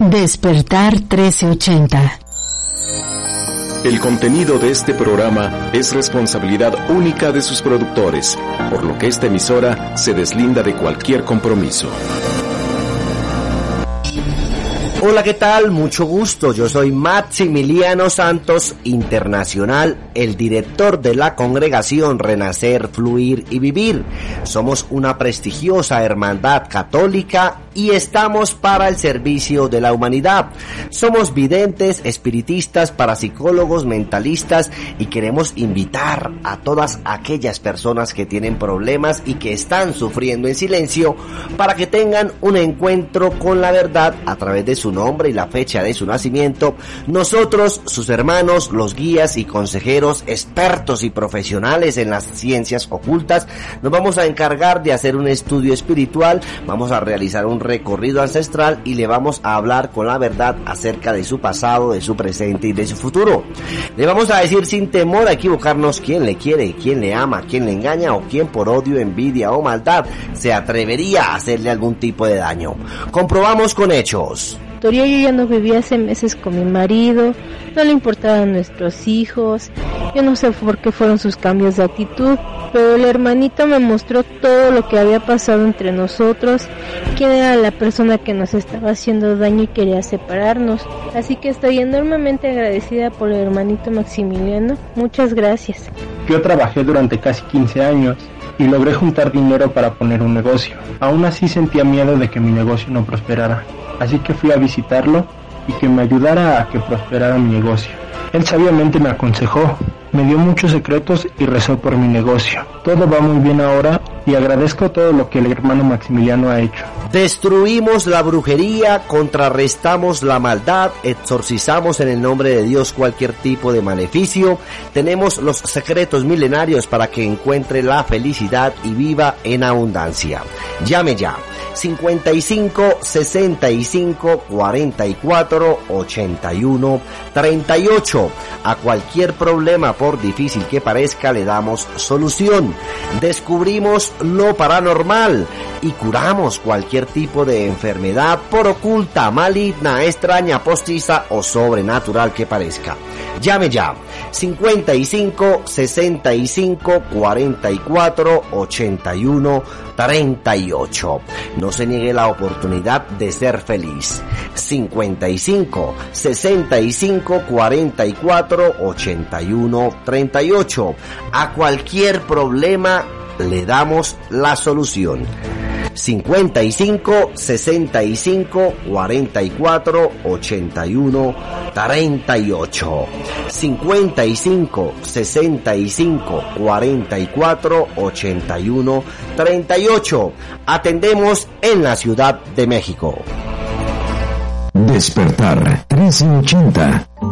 Despertar 1380. El contenido de este programa es responsabilidad única de sus productores, por lo que esta emisora se deslinda de cualquier compromiso. Hola, ¿qué tal? Mucho gusto. Yo soy Maximiliano Santos Internacional, el director de la congregación Renacer, Fluir y Vivir. Somos una prestigiosa hermandad católica y estamos para el servicio de la humanidad. Somos videntes, espiritistas, parapsicólogos, mentalistas y queremos invitar a todas aquellas personas que tienen problemas y que están sufriendo en silencio para que tengan un encuentro con la verdad a través de su nombre y la fecha de su nacimiento. Nosotros, sus hermanos, los guías y consejeros, expertos y profesionales en las ciencias ocultas, nos vamos a encargar de hacer un estudio espiritual, vamos a realizar un recorrido ancestral y le vamos a hablar con la verdad acerca de su pasado, de su presente y de su futuro. Le vamos a decir sin temor a equivocarnos quién le quiere, quién le ama, quién le engaña o quién por odio, envidia o maldad se atrevería a hacerle algún tipo de daño. Comprobamos con hechos. Yo ya no vivía hace meses con mi marido, no le importaban nuestros hijos, yo no sé por qué fueron sus cambios de actitud, pero el hermanito me mostró todo lo que había pasado entre nosotros, quién era la persona que nos estaba haciendo daño y quería separarnos, así que estoy enormemente agradecida por el hermanito Maximiliano, muchas gracias. Yo trabajé durante casi 15 años y logré juntar dinero para poner un negocio, aún así sentía miedo de que mi negocio no prosperara. Así que fui a visitarlo y que me ayudara a que prosperara mi negocio. Él sabiamente me aconsejó, me dio muchos secretos y rezó por mi negocio. Todo va muy bien ahora y agradezco todo lo que el hermano Maximiliano ha hecho. Destruimos la brujería, contrarrestamos la maldad, exorcizamos en el nombre de Dios cualquier tipo de maleficio. Tenemos los secretos milenarios para que encuentre la felicidad y viva en abundancia. Llame ya. 55 65 44 81 38. A cualquier problema, por difícil que parezca, le damos solución. Descubrimos lo paranormal y curamos cualquier tipo de enfermedad, por oculta, maligna, extraña, postiza o sobrenatural que parezca. Llame ya. 55 65 44 81 38. No se niegue la oportunidad de ser feliz. 55 65 44 81 38. A cualquier problema le damos la solución. 55 65 44 81 38. 55 65 44 81 38. Atendemos en la Ciudad de México. Despertar 1380.